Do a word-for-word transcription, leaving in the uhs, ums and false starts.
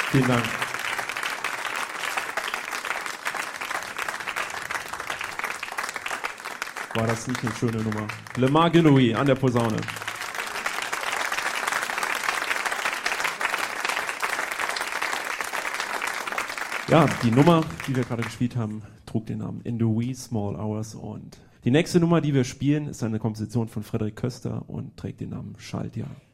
Vielen Dank. War das nicht eine schöne Nummer? Lemar Ginoui an der Posaune. Ja, die Nummer, die wir gerade gespielt haben, trug den Namen In the Wee Small Hours. Und die nächste Nummer, die wir spielen, ist eine Komposition von Frederik Köster und trägt den Namen Schaltjahr.